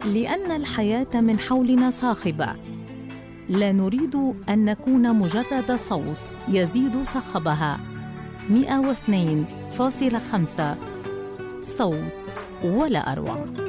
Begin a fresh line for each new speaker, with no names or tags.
لأن الحياة من حولنا صاخبة، لا نريد أن نكون مجرد صوت يزيد صخبها. 102.5 صوت ولا أروع.